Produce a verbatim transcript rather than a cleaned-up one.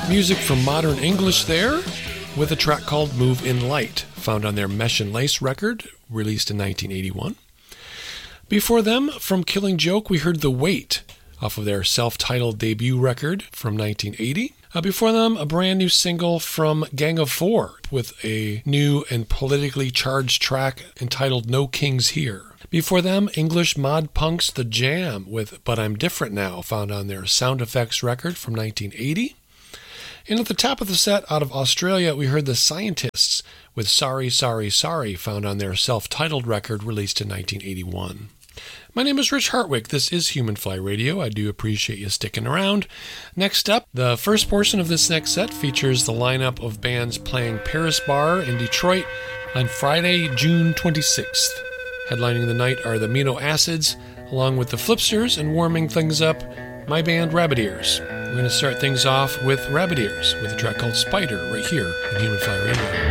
Music from Modern English there, with a track called Move in Light, found on their Mesh and Lace record, released in nineteen eighty-one. Before them, from Killing Joke, we heard The Weight, off of their self-titled debut record from nineteen eighty. Uh, before them, a brand new single from Gang of Four, with a new and politically charged track entitled No Kings Here. Before them, English mod punks The Jam with But I'm Different Now, found on their Sound Effects record from nineteen eighty. And at the top of the set, out of Australia, we heard The Scientists with Sorry, Sorry, Sorry, found on their self-titled record released in nineteen eighty-one. My name is Rich Hartwick. This is Human Fly Radio. I do appreciate you sticking around. Next up, the first portion of this next set features the lineup of bands playing Paris Bar in Detroit on Friday, June twenty-sixth. Headlining the night are the Amino Acids, along with the Flipsters, and warming things up, my band Rabbit Ears. We're going to start things off with Rabbit Ears with a track called Spider right here on Human Fly Radio.